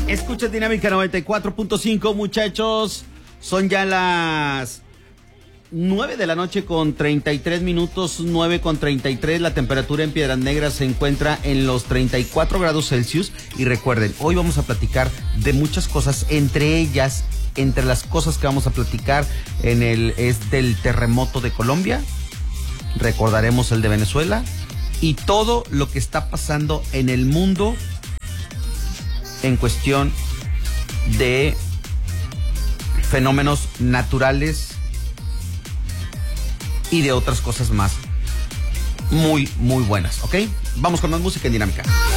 Escucha Dinámica 94.5, muchachos. Son ya las 9 de la noche con 33 minutos, 9 con 33. La temperatura en Piedras Negras se encuentra en los 34 grados Celsius. Y recuerden, hoy vamos a platicar de muchas cosas, entre ellas, entre las cosas que vamos a platicar es del terremoto de Colombia. Recordaremos el de Venezuela y todo lo que está pasando en el mundo en cuestión de fenómenos naturales y de otras cosas más muy, muy buenas, ¿ok? Vamos con más música en Dinámica.